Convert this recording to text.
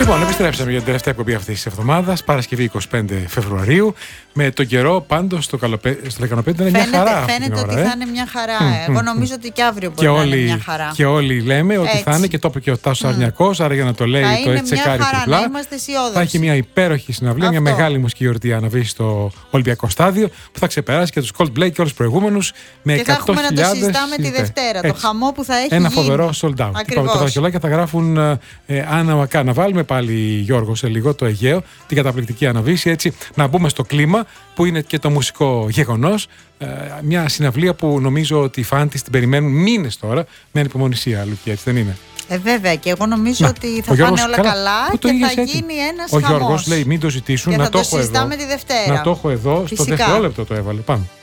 Λοιπόν, επιστρέψαμε για την τελευταία εκπομπή αυτής της εβδομάδας, Παρασκευή 25 Φεβρουαρίου. Με τον καιρό πάντως στο Λεκανοπέδιο είναι μια χαρά. Φαίνεται ότι θα είναι μια χαρά. Εγώ νομίζω ότι και αύριο μπορεί να είναι μια χαρά. Και όλοι λέμε ότι θα είναι, και το είπε και ο Τάσος Αρνιακός, άρα για να το λέει το έτσι τσεκάρει τριπλά. Θα έχει μια υπέροχη συναυλία, μια μεγάλη μουσική γιορτή αναβεί στο Ολυμπιακό Στάδιο, που θα ξεπεράσει και τους Coldplay και όλους τους προηγούμενους με 100.000. Και θα έχουμε να το συζητάμε τη Δευτέρα, το χαμό που θα έχει ένα γίνει. φοβερό sold out. Τα βραχιολάκια θα γράφουν Άννα Μακά. Να βάλουμε πάλι, Γιώργο, σε λίγο το Αιγαίο, την καταπληκτική αναβίση, έτσι να μπούμε στο κλίμα που είναι και το μουσικό γεγονός. Μια συναυλία που νομίζω ότι οι φαν της την περιμένουν μήνες τώρα με ανυπομονησία, Λουκία, έτσι δεν είναι? Βέβαια, και εγώ νομίζω ότι θα πάνε όλα καλά και θα γίνει ένας χαμός. Ο Γιώργος λέει μην το ζητήσουν, και να θα το συζητάμε τη Δευτέρα. Να το έχω εδώ, στο δευτερόλεπτο το έβαλε. Πάμε.